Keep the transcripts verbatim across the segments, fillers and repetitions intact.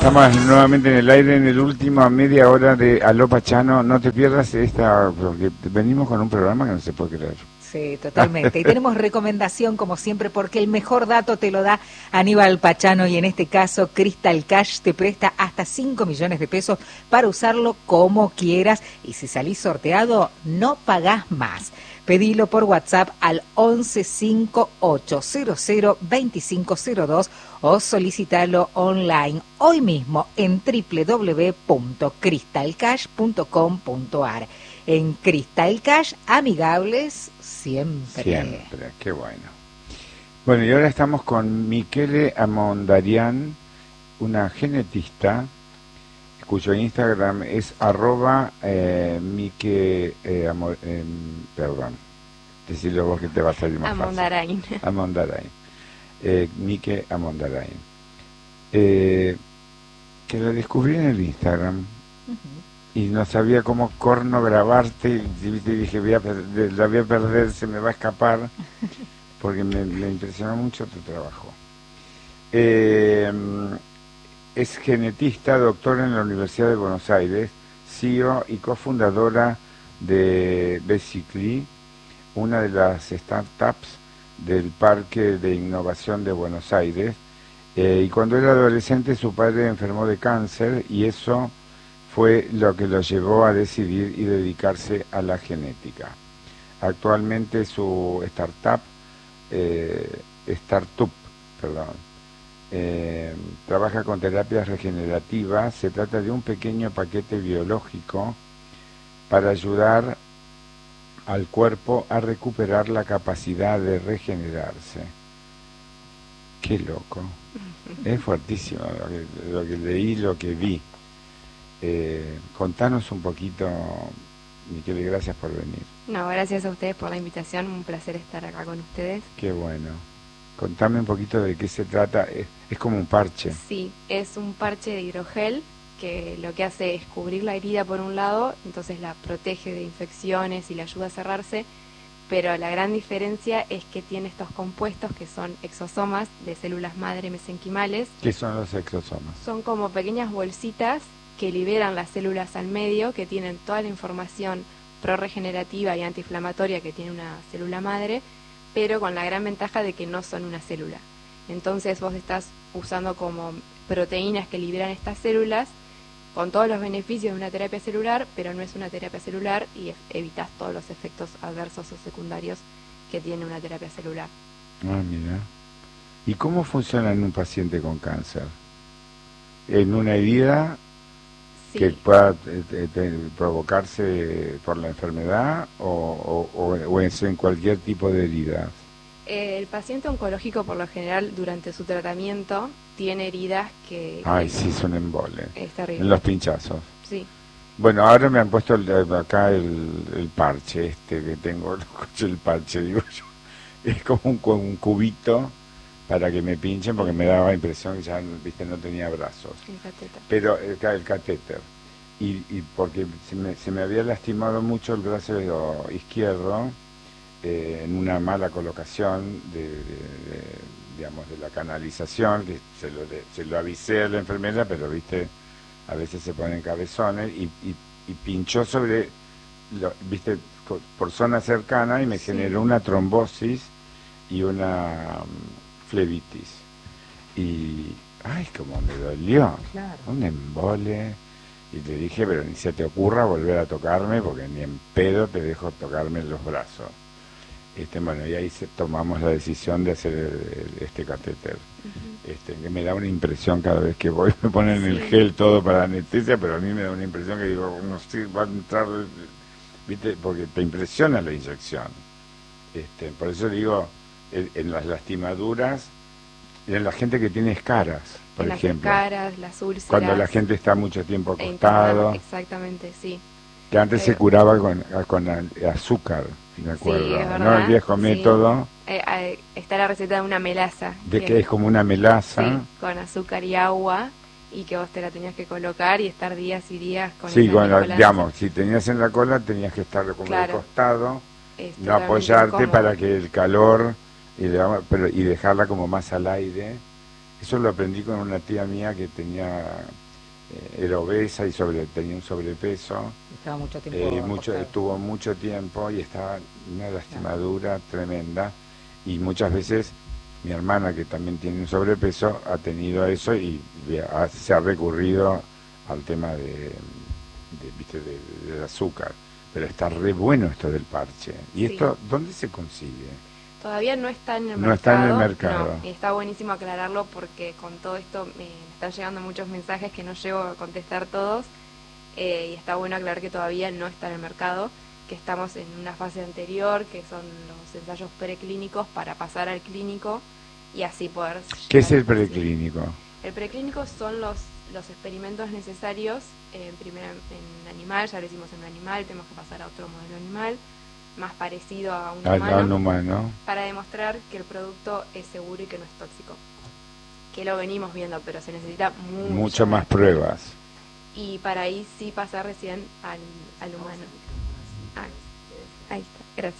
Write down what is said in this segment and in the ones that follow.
estamos nuevamente en el aire en el último media hora de Aló Pachano. No te pierdas esta, porque venimos con un programa que no se puede creer. Sí, totalmente. Y tenemos recomendación, como siempre, porque el mejor dato te lo da Aníbal Pachano, y en este caso Crystal Cash te presta hasta cinco millones de pesos para usarlo como quieras, y si salís sorteado, no pagás más. Pedilo por WhatsApp al once cincuenta y ocho cero cero veinticinco cero dos o solicitalo online hoy mismo en doble u doble u doble u punto crystal cash punto com punto a r. En Crystal Cash, amigables siempre. Siempre, qué bueno. Bueno, y ahora estamos con Michele Amondarian, una genetista cuyo Instagram es arroba eh, Mique, eh, amor, eh, perdón, decirlo vos que te va a salir más Amondarain. fácil. Amondarain. Eh, Mique Amondarain. Eh, que la descubrí en el Instagram. Uh-huh. Y no sabía cómo corno grabarte, y dije, voy a perder, la voy a perder, se me va a escapar, porque me, me impresionó mucho tu trabajo. Eh, es genetista, doctora en la Universidad de Buenos Aires, C E O y cofundadora de Basically, una de las startups del Parque de Innovación de Buenos Aires. Eh, y cuando era adolescente su padre enfermó de cáncer, y eso fue lo que lo llevó a decidir y dedicarse a la genética. Actualmente su startup, eh, startup, perdón, eh, trabaja con terapias regenerativas. Se trata de un pequeño paquete biológico para ayudar al cuerpo a recuperar la capacidad de regenerarse. Qué loco. Es fuertísimo lo que, lo que leí, lo que vi. Eh, contanos un poquito, Michele, gracias por venir. No, gracias a ustedes por la invitación, un placer estar acá con ustedes. Qué bueno. Contame un poquito de qué se trata. Es, es como un parche. Sí, es un parche de hidrogel que lo que hace es cubrir la herida por un lado, entonces la protege de infecciones y la ayuda a cerrarse, pero la gran diferencia es que tiene estos compuestos que son exosomas de células madre mesenquimales. ¿Qué son los exosomas? Son como pequeñas bolsitas que liberan las células al medio, que tienen toda la información prorregenerativa y antiinflamatoria que tiene una célula madre, pero con la gran ventaja de que no son una célula. Entonces vos estás usando como proteínas que liberan estas células, con todos los beneficios de una terapia celular, pero no es una terapia celular y evitas todos los efectos adversos o secundarios que tiene una terapia celular. Ah, mira. ¿Y cómo funciona en un paciente con cáncer? ¿En una herida sí. que pueda eh, eh, provocarse por la enfermedad o, o, o es en cualquier tipo de herida? El paciente oncológico, por lo general, durante su tratamiento, tiene heridas que... Ay, que sí, son embole. Es terrible. En los pinchazos. Sí. Bueno, ahora me han puesto el, acá el, el parche este que tengo, el parche, digo yo. Es como un, un cubito para que me pinchen, porque me daba impresión que ya, viste, no tenía brazos. El catéter. Pero el, el catéter. Y, y porque se me, se me había lastimado mucho el brazo izquierdo, eh, en una mala colocación de, de, de, digamos, de la canalización, que se lo, de, se lo avisé a la enfermera, pero viste, a veces se ponen cabezones, y, y, y pinchó sobre, lo, viste, por zona cercana, y me sí. generó una trombosis y una um, flebitis. Y, ay, como me dolió, claro. Un embole. Y le dije, pero ni se te ocurra volver a tocarme, porque ni en pedo te dejo tocarme los brazos. Este, bueno, y ahí se, tomamos la decisión de hacer el, el, este catéter. Uh-huh. Este, que me da una impresión cada vez que voy, me ponen sí. el gel todo para anestesia, pero a mí me da una impresión que digo, no sé, va a entrar, viste, porque te impresiona la inyección. Este, por eso digo, en, en las lastimaduras, y en la gente que tiene escaras, por en ejemplo. Las escaras, las úlceras. Cuando la gente está mucho tiempo acostado. Exactamente, sí. Que antes eh, se curaba con, con azúcar, si me acuerdo, sí, es verdad, ¿no? El viejo sí. método. Eh, eh, está la receta de una melaza. De que, que es como una melaza. Sí, con azúcar y agua, y que vos te la tenías que colocar y estar días y días con sí, esa con la, digamos, si tenías en la cola tenías que estar como claro. de costado, es no apoyarte incómodo. Para que el calor, y, digamos, pero, y dejarla como más al aire. Eso lo aprendí con una tía mía que tenía, eh, era obesa y sobre, tenía un sobrepeso. Estaba mucho tiempo. Eh, mucho, tuvo mucho tiempo y estaba una lastimadura tremenda. Y muchas veces mi hermana, que también tiene un sobrepeso, ha tenido eso y ha, se ha recurrido al tema de, de, ¿viste? de, del azúcar. Pero está re bueno esto del parche. ¿Y sí. esto dónde se consigue? Todavía no está en el no mercado. No está en el mercado. No, y está buenísimo aclararlo porque con todo esto me están llegando muchos mensajes que no llego a contestar todos. Eh, y está bueno aclarar que todavía no está en el mercado, que estamos en una fase anterior, que son los ensayos preclínicos para pasar al clínico y así poder... ¿Qué es el preclínico? El preclínico son los los experimentos necesarios, eh, primero en animal, ya lo hicimos en un animal, tenemos que pasar a otro modelo animal, más parecido a un, a, humano, a un humano, para demostrar que el producto es seguro y que no es tóxico. Que lo venimos viendo, pero se necesita mucho, mucho más pruebas. Y para ahí sí pasar recién al, al humano. Ah, ahí está, gracias.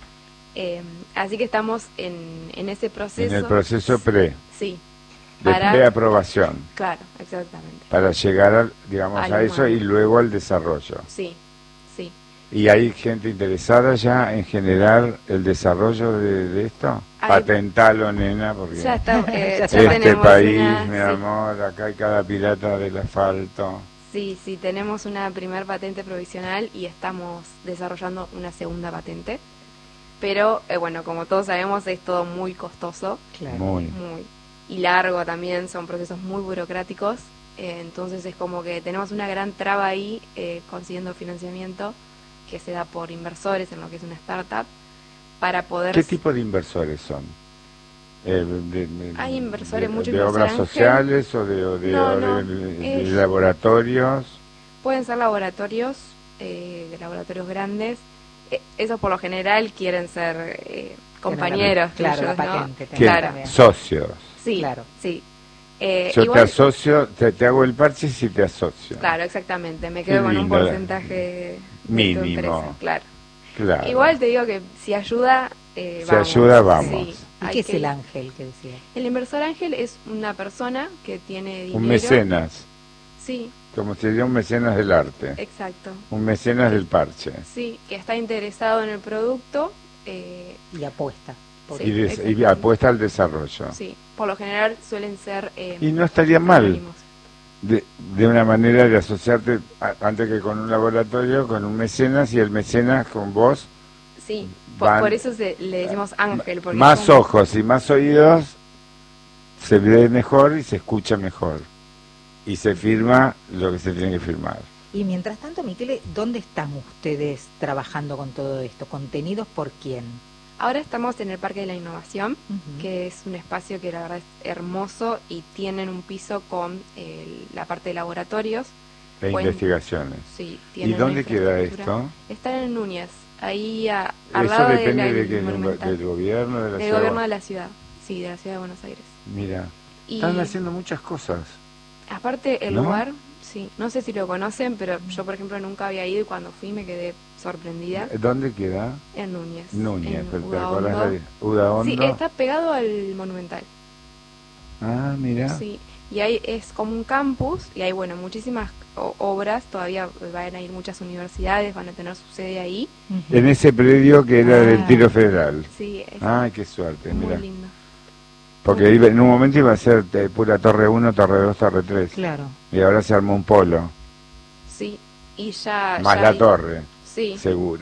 Eh, así que estamos en, en ese proceso. En el proceso pre. Sí. De Para, preaprobación. Claro, exactamente. Para llegar, a, digamos, al a eso humano. Y luego al desarrollo. Sí, sí. ¿Y hay gente interesada ya en generar el desarrollo de, de esto? Hay, Patentalo, nena, porque ya está, eh, ya este país, una, mi sí. amor, acá hay cada pirata del asfalto. Sí, sí, tenemos una primer patente provisional y estamos desarrollando una segunda patente. Pero, eh, bueno, como todos sabemos, es todo muy costoso. Claro. Muy. Muy. Y largo también, son procesos muy burocráticos, eh, entonces es como que tenemos una gran traba ahí eh, consiguiendo financiamiento que se da por inversores en lo que es una startup para poder... ¿Qué tipo de inversores son? Eh, de, de, Hay inversores, de, muchos ¿De obras inversores sociales o de, o de, no, o no, de, de, es, de laboratorios? Pueden ser laboratorios, eh, de laboratorios grandes, eh, esos por lo general quieren ser eh, compañeros. Claro, tuyos, la ¿no? patente. Claro. Socios. Sí, claro. sí. Eh, Yo igual, te asocio, te, te hago el parche si te asocio. Claro, exactamente. Me quedo Qué con lindo, un porcentaje de mínimo. Tu empresa, claro. Claro. Igual te digo que si ayuda, eh, si vamos. ayuda, vamos. Sí, ¿Y qué es el ángel que decía? El inversor ángel es una persona que tiene dinero. Un mecenas. Sí. Como sería un mecenas del arte. Exacto. Un mecenas del parche. Sí, que está interesado en el producto. Eh, y apuesta. Sí, y, des, y apuesta al desarrollo. Sí, por lo general suelen ser... Eh, y no estaría mal de, de una manera de asociarte a, antes que con un laboratorio, con un mecenas y el mecenas con vos. Sí, por, por eso se, le decimos ángel. Porque más como... ojos y más oídos, se ve mejor y se escucha mejor. Y se firma lo que se tiene que firmar. Y mientras tanto, Michele, ¿dónde están ustedes trabajando con todo esto? ¿Contenidos por quién? Ahora estamos en el Parque de la Innovación, uh-huh. que es un espacio que la verdad es hermoso y tienen un piso con eh, la parte de laboratorios. De Pueden, investigaciones. Sí, ¿Y dónde queda esto? Están en Núñez, ahí a, al ¿Eso lado depende de la, de que, del gobierno de la del ciudad? gobierno de la ciudad, sí, de la ciudad de Buenos Aires. Mira, y están haciendo muchas cosas. Aparte el ¿no? lugar, sí, no sé si lo conocen, pero yo por ejemplo nunca había ido y cuando fui me quedé sorprendida. ¿Dónde queda? En Núñez. Núñez, en Udaondo. Udaondo. Sí, está pegado al Monumental. Ah, mira. Sí, y ahí es como un campus y hay, bueno, muchísimas obras, todavía van a ir muchas universidades, van a tener su sede ahí. Uh-huh. En ese predio que era ah, del Tiro Federal. Sí. Es Ay, qué suerte, muy mira. lindo. Porque iba, en un momento iba a ser eh, pura Torre uno, Torre dos, Torre tres. Claro. Y ahora se armó un polo. Sí, y ya... Más ya la hay... torre. Sí. Seguro.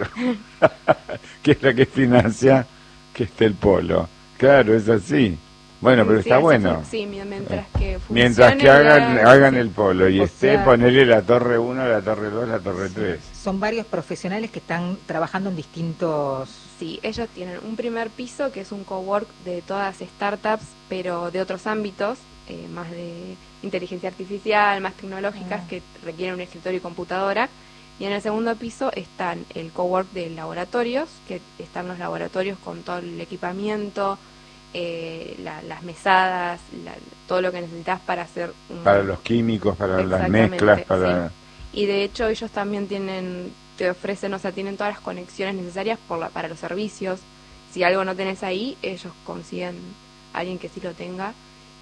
Que es la que financia que esté el polo. Claro, es así. Bueno, pero sí, está bueno. Sí, mientras que funcione Mientras que hagan, la... hagan sí. el polo y o esté, sea, ponerle la torre uno, la torre dos, la torre tres. Son varios profesionales que están trabajando en distintos... Sí, ellos tienen un primer piso que es un cowork de todas startups, pero de otros ámbitos, eh, más de inteligencia artificial, más tecnológicas, ah. que requieren un escritorio y computadora. Y en el segundo piso están el cowork de laboratorios, que están los laboratorios con todo el equipamiento, eh, la, las mesadas, la, todo lo que necesitas para hacer un... Para los químicos, para las mezclas, para... Sí. Y de hecho ellos también tienen, te ofrecen, o sea, tienen todas las conexiones necesarias por la, para los servicios. Si algo no tenés ahí, ellos consiguen a alguien que sí lo tenga.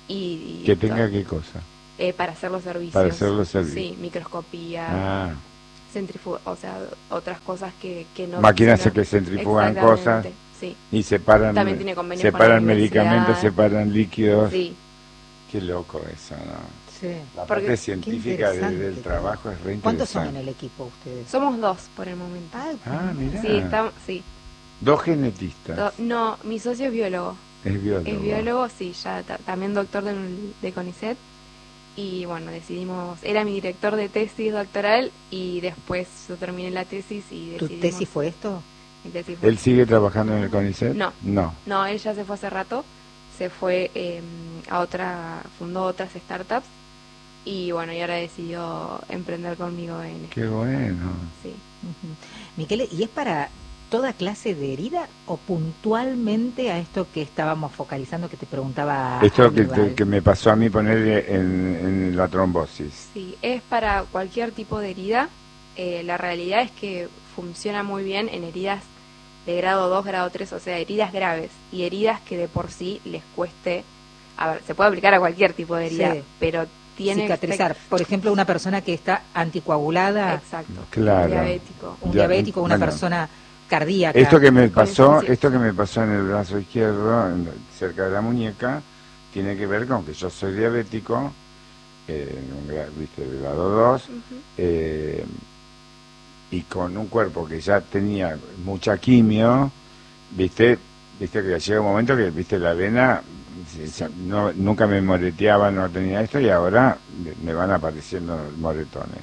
Y, y ¿Que tenga to- qué cosa? eh, para hacer los servicios. Para hacer los servicios. Sí, microscopía, Ah, centrifuga, o sea, otras cosas que, que no... máquinas que no- que centrifugan Exactamente, cosas sí. y separan, También tiene convenios con la separan universidad. medicamentos, separan líquidos. Sí, Qué loco eso, ¿no? Sí. La Porque- parte qué científica de- interesante. del trabajo es re ¿Cuántos son en interesante. el equipo ustedes? somos dos por el momento. Ay, Ah, mirá. Sí, estamos, sí. Dos genetistas. Do- no, mi socio es biólogo. Es biólogo. Es biólogo, sí, ya ta- también doctor de, de CONICET. Y bueno, decidimos, era mi director de tesis doctoral y después yo terminé la tesis y ¿Tu decidimos... tesis fue esto? Mi tesis fue- ¿Él sigue trabajando en el CONICET? No. No. No, él ya se fue hace rato, se fue eh, a otra, fundó otras startups y bueno, y ahora decidió emprender conmigo en esto. Qué bueno. Sí. Ujú. Miquel, ¿y es para toda clase de herida o puntualmente a esto que estábamos focalizando, que te preguntaba Esto que, Aníbal? te- que me pasó a mí poner en, en la trombosis. Sí, es para cualquier tipo de herida. Eh, la realidad es que funciona muy bien en heridas de grado dos, grado tres, o sea, heridas graves y heridas que de por sí les cueste, a ver, se puede aplicar a cualquier tipo de herida, Sí. pero tiene Cicatrizar. Por ejemplo, una persona que está anticoagulada, Exacto. Claro. Diabético. un Ya, diabético, una bueno. persona cardíaca. Esto que me Con pasó, insuficiencia. esto que me pasó en el brazo izquierdo, en- cerca de la muñeca, tiene que ver con que yo soy diabético, eh, en un gra- viste, de grado dos, Ujú. eh, y con un cuerpo que ya tenía mucha quimio, viste, viste que llega un momento que, viste, la vena, se- se- no, nunca me moreteaba, no tenía esto, y ahora me- me van apareciendo moretones.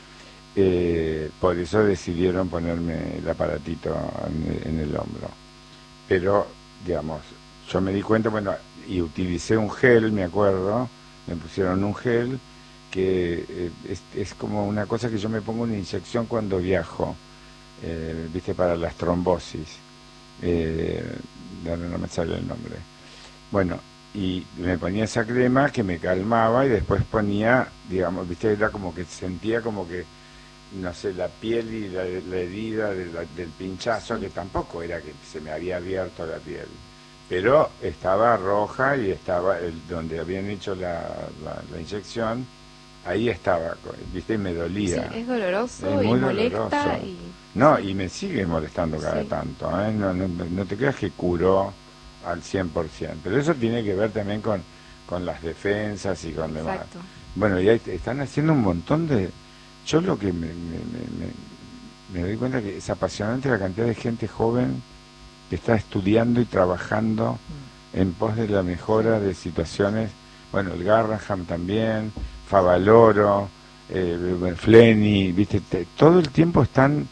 Eh, por eso decidieron ponerme el aparatito en, en el hombro. Pero, digamos, yo me di cuenta, bueno, y utilicé un gel, me acuerdo, me pusieron un gel que eh, es, es como una cosa que yo me pongo una inyección cuando viajo, eh, viste, para las trombosis. Eh, no, no me sale el nombre. Bueno, y me ponía esa crema que me calmaba y después ponía, digamos, viste, era como que sentía como que, no sé, la piel y la, la herida de la- del pinchazo, que tampoco era que se me había abierto la piel, pero estaba roja y estaba el, donde habían hecho la, la, la inyección, ahí estaba, viste, y me Sí, dolía. es doloroso Es y muy molesta doloroso. y No, y me sigue molestando cada Sí. tanto, ¿eh? No, no, no te creas que curó al cien por ciento, pero eso tiene que ver también con, con las defensas y con demás. exacto. Bueno, y ahí están haciendo un montón de... Yo lo que me, me, me, me- me doy cuenta que es apasionante la cantidad de gente joven que está estudiando y trabajando en pos de la mejora de situaciones. Bueno, el Garraham también, Favaloro, eh, Fleni, viste, Te- todo el tiempo están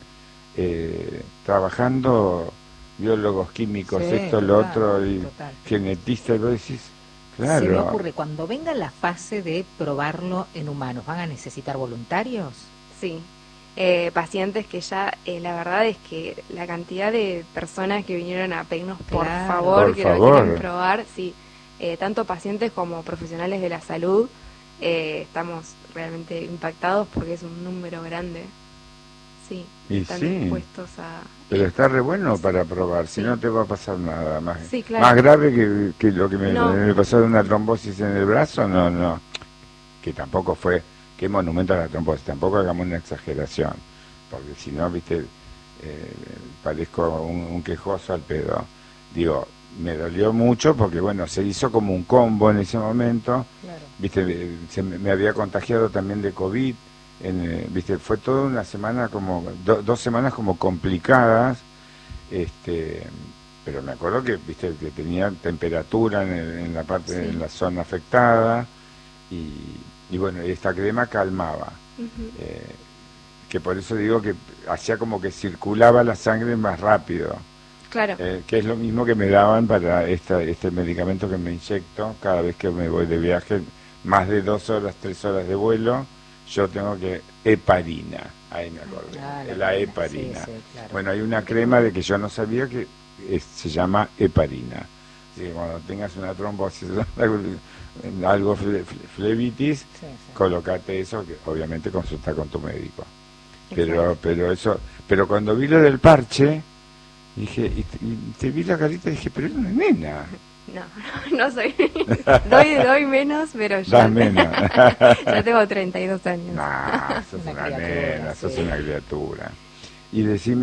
eh, trabajando biólogos, químicos, Sí, esto, lo total, otro, y total. genetistas, y vos decís, Se me claro. ocurre, cuando venga la fase de probarlo en humanos, ¿van a necesitar voluntarios? Sí, eh, pacientes que ya, eh, la verdad es que la cantidad de personas que vinieron a pedirnos por Claro. favor, Por que favor. lo quieren probar, sí, eh, tanto pacientes como profesionales de la salud, eh, estamos realmente impactados porque es un número grande. Sí, Y están sí. dispuestos a... Pero está re bueno para probar, si Sí. no te va a pasar nada más. Sí, claro. Más grave que, que lo que me, No. me pasó de una trombosis en el brazo, no, no. Que tampoco fue, qué monumento a la trombosis, tampoco hagamos una exageración, porque si no, viste, eh, parezco un, un quejoso al pedo. Digo, me dolió mucho porque, bueno, se hizo como un combo en ese momento, Claro. viste, eh, se me, me había contagiado también de COVID. En, eh, viste, fue toda una semana como do- dos semanas como complicadas, este, pero me acuerdo que, viste, que tenía temperatura en, el- en la parte, Sí. en la zona afectada, y, y bueno, esta crema calmaba, Ujú. eh, que por eso digo que hacía como que circulaba la sangre más rápido, Claro, eh, que es lo mismo que me daban para esta, este medicamento que me inyecto cada vez que me voy de viaje, más de dos horas, tres horas de vuelo. Yo tengo que heparina, ahí me acordé, Ah, la heparina, heparina. sí, sí, claro. Bueno, hay una crema de que yo no sabía que es- se llama heparina. Así que cuando tengas una trombosis, algo fle- fle- flebitis, Sí, sí. colócate eso, que obviamente consulta con tu médico. Pero, exacto. pero eso, pero cuando vi lo del parche, dije, y, y te vi la carita y dije, pero es una nena. No, no soy. doy, doy menos, pero ya. Das menos. Ya tengo treinta y dos años. Nah, sos Una una, criatura, nena, sos sí. una criatura. Y decime.